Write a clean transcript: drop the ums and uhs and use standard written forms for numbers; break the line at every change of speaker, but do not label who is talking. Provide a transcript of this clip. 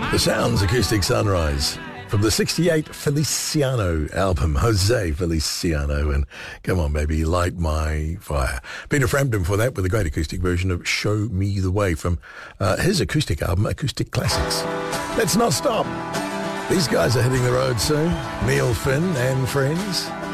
The Sounds Acoustic Sunrise from the 68 Feliciano album, Jose Feliciano, and Come On Baby, Light My Fire. Peter Frampton for that with a great acoustic version of Show Me the Way from his acoustic album, Acoustic Classics. Let's not stop. These guys are hitting the road soon. Neil Finn and friends.